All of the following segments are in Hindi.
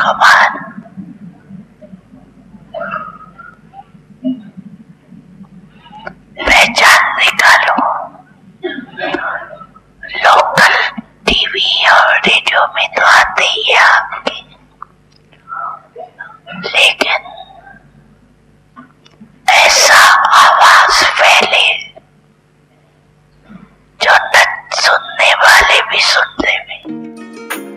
भगवान पहचान निकालो। लोकल टीवी और रेडियो में तो आते ही है आपके, लेकिन ऐसा आवाज फैले जो न सुनने वाले भी सुन ले।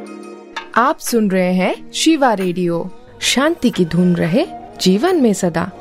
आप सुन रहे हैं शिवा रेडियो। शांति की धुन रहे जीवन में सदा।